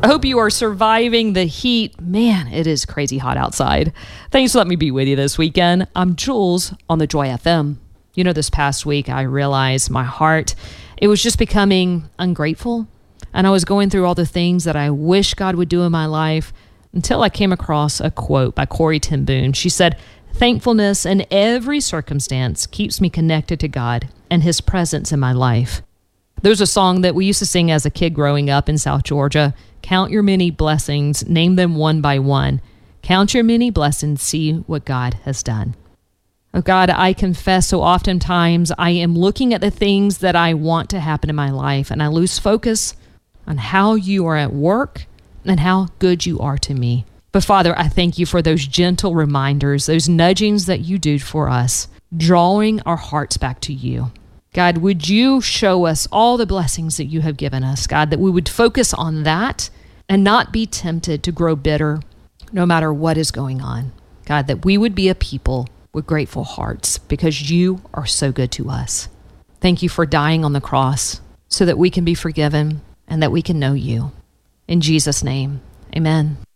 I hope you are surviving the heat. Man, it is crazy hot outside. Thanks for letting me be with you this weekend. I'm Jules on the Joy FM. You know, this past week, I realized my heart, it was just becoming ungrateful. And I was going through all the things that I wish God would do in my life until I came across a quote by Corrie ten Boom. She said, "Thankfulness in every circumstance keeps me connected to God and His presence in my life." There's a song that we used to sing as a kid growing up in South Georgia. Count your many blessings, name them one by one. Count your many blessings, see what God has done. Oh God, I confess so oftentimes I am looking at the things that I want to happen in my life, and I lose focus on how you are at work and how good you are to me. But Father, I thank you for those gentle reminders, those nudgings that you do for us, drawing our hearts back to you. God, would you show us all the blessings that you have given us, God, that we would focus on that and not be tempted to grow bitter no matter what is going on. God, that we would be a people with grateful hearts because you are so good to us. Thank you for dying on the cross so that we can be forgiven and that we can know you. In Jesus' name, amen.